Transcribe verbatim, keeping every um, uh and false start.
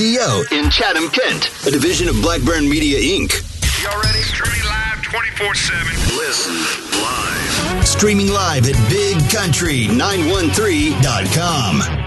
Radio in Chatham, Kent, a division of Blackburn Media, Incorporated. Y'all ready? Streaming live twenty-four seven. Listen live. Streaming live at big country nine one three dot com.